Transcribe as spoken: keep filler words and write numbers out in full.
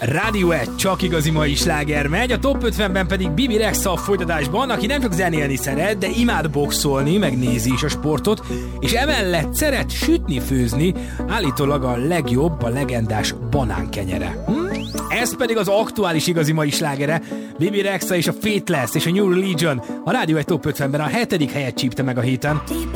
Rádió egy, csak igazi mai sláger megy, a top ötvenben pedig Bibi Rexha a folytatásban, aki nem csak zenélni szeret, de imád boxolni, megnézi is a sportot, és emellett szeret sütni, főzni, állítólag a legjobb, a legendás banánkenyere. Hm? Ez pedig az aktuális igazi mai slágere, Bibi Rexha és a Faithless és a New Religion, a Rádió egy top ötvenben a hetedik helyet csípte meg a héten.